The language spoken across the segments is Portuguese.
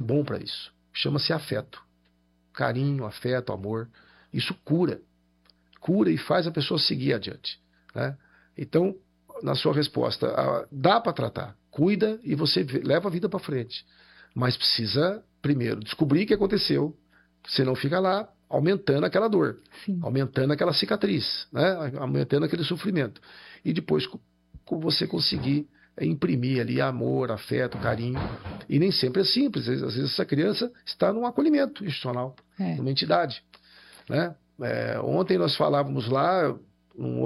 bom para isso. Chama-se afeto. Carinho, afeto, amor. Isso cura. Cura e faz a pessoa seguir adiante, né? Então, na sua resposta, dá para tratar. Cuida e você leva a vida para frente. Mas precisa, primeiro, descobrir o que aconteceu. Você não fica lá aumentando aquela dor, Sim. aumentando aquela cicatriz, né? Aumentando aquele sofrimento. E depois você conseguir imprimir ali amor, afeto, carinho. E nem sempre é simples. Às vezes essa criança está num acolhimento institucional, numa entidade, né? Ontem nós falávamos lá, num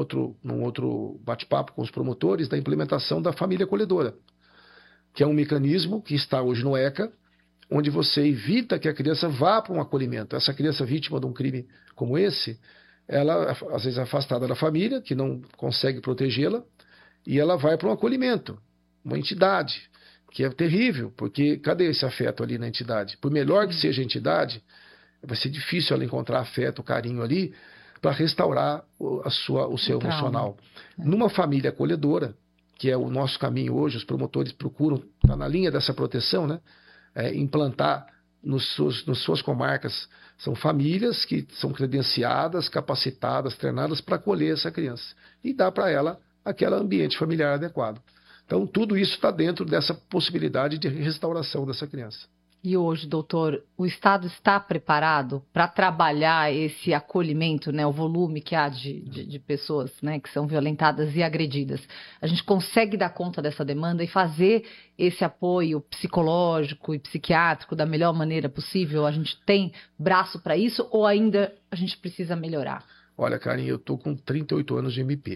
outro bate-papo com os promotores, da implementação da família acolhedora, que é um mecanismo que está hoje no ECA, onde você evita que a criança vá para um acolhimento. Essa criança vítima de um crime como esse, ela às vezes é afastada da família, que não consegue protegê-la, e ela vai para um acolhimento, uma entidade, que é terrível, porque cadê esse afeto ali na entidade? Por melhor que seja a entidade, vai ser difícil ela encontrar afeto, carinho ali, para restaurar o seu emocional. Numa família acolhedora, que é o nosso caminho hoje, os promotores procuram estar na linha dessa proteção, né? Implantar nas suas comarcas. São famílias que são credenciadas, capacitadas, treinadas para acolher essa criança e dar para ela aquele ambiente familiar adequado. Então, tudo isso está dentro dessa possibilidade de restauração dessa criança. E hoje, doutor, o Estado está preparado para trabalhar esse acolhimento, né, o volume que há de pessoas, né, que são violentadas e agredidas? A gente consegue dar conta dessa demanda e fazer esse apoio psicológico e psiquiátrico da melhor maneira possível? A gente tem braço para isso ou ainda a gente precisa melhorar? Olha, Karen, eu estou com 38 anos de MP,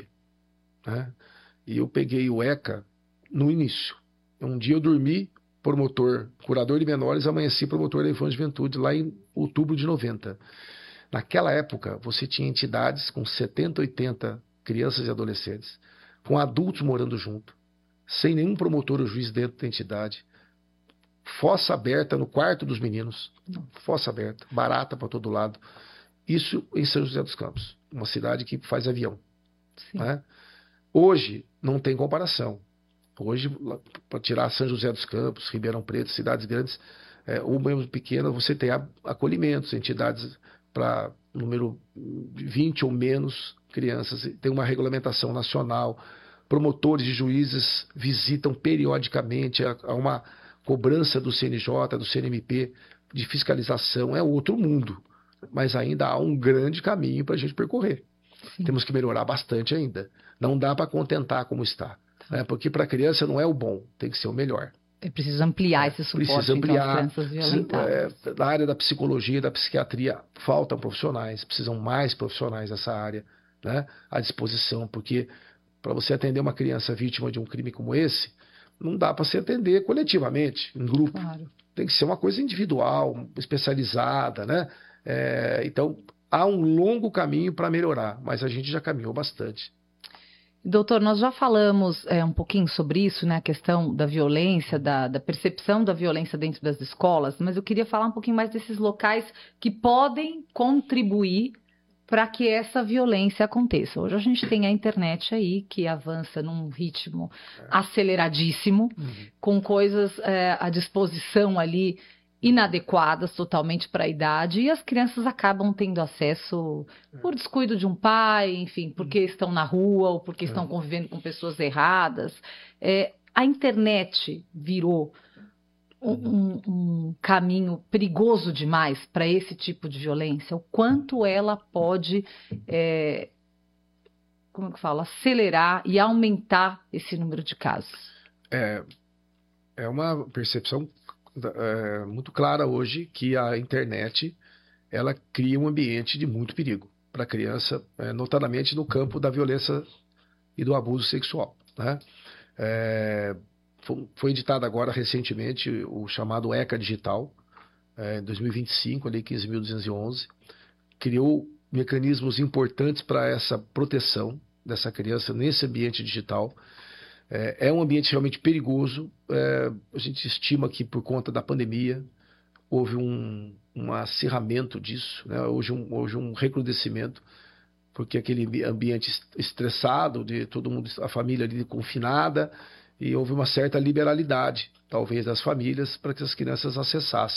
né? E eu peguei o ECA no início. Um dia eu dormi promotor, curador de menores, amanheci promotor da infância e juventude lá em outubro de 90. Naquela época, você tinha entidades com 70, 80 crianças e adolescentes, com adultos morando junto, sem nenhum promotor ou juiz dentro da entidade, fossa aberta no quarto dos meninos, fossa aberta, barata para todo lado. Isso em São José dos Campos, uma cidade que faz avião, né? Hoje, não tem comparação. Hoje, para tirar São José dos Campos, Ribeirão Preto, cidades grandes, ou mesmo pequenas, você tem acolhimentos, entidades para número de 20 ou menos crianças, tem uma regulamentação nacional, promotores e juízes visitam periodicamente, há uma cobrança do CNJ, do CNMP, de fiscalização, é outro mundo, mas ainda há um grande caminho para a gente percorrer. Sim. Temos que melhorar bastante ainda. Não dá para contentar como está. Porque para a criança não é o bom, tem que ser o melhor. É preciso ampliar esse suporte. Precisa ampliar. Então, às crianças violentadas. Na área da psicologia, da psiquiatria, faltam profissionais, precisam mais profissionais nessa área, né, à disposição, porque para você atender uma criança vítima de um crime como esse, não dá para se atender coletivamente, em grupo. Claro. Tem que ser uma coisa individual, especializada, né? Então, há um longo caminho para melhorar, mas a gente já caminhou bastante. Doutor, nós já falamos um pouquinho sobre isso, né? A questão da violência, da percepção da violência dentro das escolas, mas eu queria falar um pouquinho mais desses locais que podem contribuir para que essa violência aconteça. Hoje a gente tem a internet aí, que avança num ritmo aceleradíssimo, com coisas à disposição ali inadequadas totalmente para a idade, e as crianças acabam tendo acesso por descuido de um pai, enfim, porque estão na rua ou porque estão convivendo com pessoas erradas. A internet virou um caminho perigoso demais para esse tipo de violência. O quanto ela pode, como eu falo, acelerar e aumentar esse número de casos. É uma percepção muito clara hoje que a internet ela cria um ambiente de muito perigo para a criança, notadamente no campo da violência e do abuso sexual, né? Foi editado agora recentemente o chamado ECA Digital, em 2025, ali 15.211, criou mecanismos importantes para essa proteção dessa criança nesse ambiente digital. É um ambiente realmente perigoso. A gente estima que por conta da pandemia houve um acirramento disso, né? Hoje um recrudescimento, porque aquele ambiente estressado, de todo mundo, a família ali confinada, e houve uma certa liberalidade, talvez, das famílias para que as crianças acessassem.